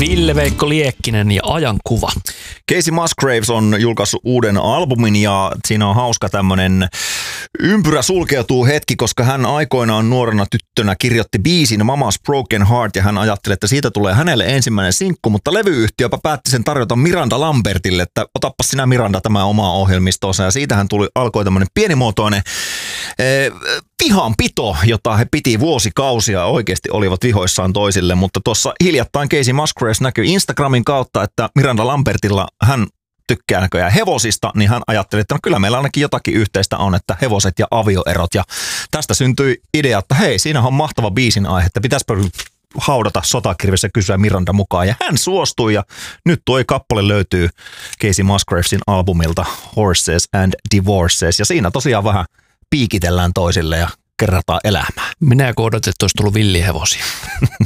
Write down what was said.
Ville-Veikko Liekkinen ja ajankuva. Casey Musgraves on julkaissut uuden albumin ja siinä on hauska tämmönen ympyrä sulkeutuu hetki, koska hän aikoinaan nuorena tyttönä kirjoitti biisin Mama's Broken Heart ja hän ajatteli, että siitä tulee hänelle ensimmäinen sinkku, mutta levyyhtiöpä päätti sen tarjota Miranda Lambertille, että otappa sinä Miranda tämä omaa ohjelmistoonsa ja siitähän alkoi tämmöinen pienimuotoinen vihanpito, jota he piti vuosikausia, oikeasti olivat vihoissaan toisille, mutta tuossa hiljattain Casey Musgraves näkyi Instagramin kautta, että Miranda Lambertilla hän tykkää näköjään hevosista, niin hän ajatteli, että no kyllä meillä ainakin jotakin yhteistä on, että hevoset ja avioerot ja tästä syntyi idea, että hei, siinä on mahtava biisin aihe, että pitäisikö haudata sotakirvessä kysyä Miranda mukaan ja hän suostui ja nyt tuo kappale löytyy Casey Musgravesin albumilta Horses and Divorces ja siinä tosiaan vähän piikitellään toisille ja kerrataan elämää. Minä kun odotin, että olisi tullut villihevosia.